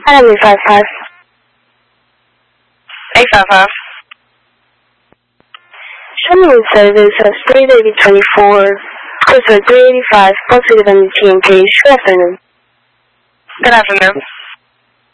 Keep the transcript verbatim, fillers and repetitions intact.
Hello, eight five five. eight five five. Show me in service of State eighty twenty-four, Cruiser three eighty-five, positive on the T N K. Good afternoon. Good afternoon.